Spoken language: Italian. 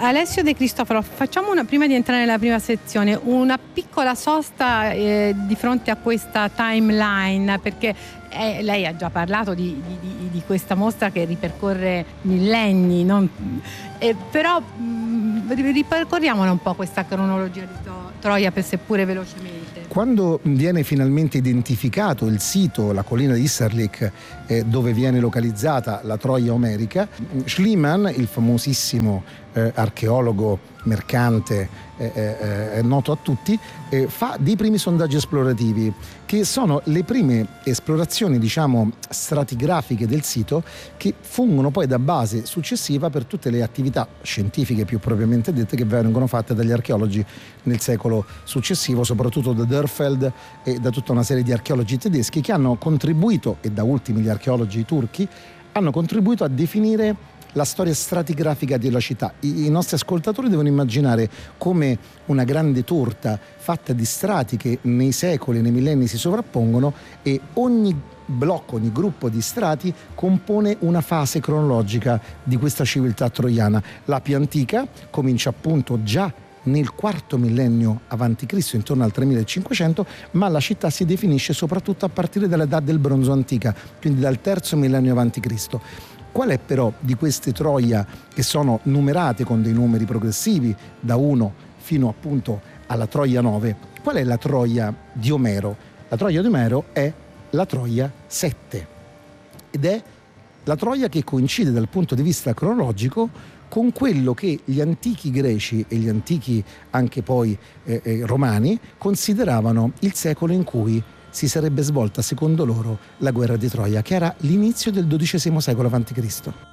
Alessio De Cristofaro, facciamo prima di entrare nella prima sezione, una piccola sosta di fronte a questa timeline, perché lei ha già parlato di questa mostra che ripercorre millenni, però ripercorriamola un po' questa cronologia di Troia, per seppure velocemente. Quando viene finalmente identificato il sito, la collina di Isserlik, dove viene localizzata la Troia omerica, Schliemann, il famosissimo archeologo mercante noto a tutti, fa dei primi sondaggi esplorativi che sono le prime esplorazioni, diciamo, stratigrafiche del sito, che fungono poi da base successiva per tutte le attività scientifiche più propriamente dette che vengono fatte dagli archeologi nel secolo successivo, soprattutto da Dörfeld e da tutta una serie di archeologi tedeschi che hanno contribuito, e da ultimi gli archeologi turchi, hanno contribuito a definire la storia stratigrafica della città. I nostri ascoltatori devono immaginare come una grande torta fatta di strati che nei secoli e nei millenni si sovrappongono, e ogni blocco, ogni gruppo di strati compone una fase cronologica di questa civiltà troiana. La più antica comincia appunto già nel IV millennio avanti Cristo, intorno al 3500, ma la città si definisce soprattutto a partire dall'età del bronzo antica, quindi dal III millennio avanti Cristo. Qual è però di queste Troia, che sono numerate con dei numeri progressivi da 1 fino appunto alla Troia 9, qual è la Troia di Omero? La Troia di Omero è la Troia 7 ed è la Troia che coincide dal punto di vista cronologico con quello che gli antichi greci e gli antichi anche poi romani consideravano il secolo in cui si sarebbe svolta, secondo loro, la guerra di Troia, che era l'inizio del XII secolo a.C.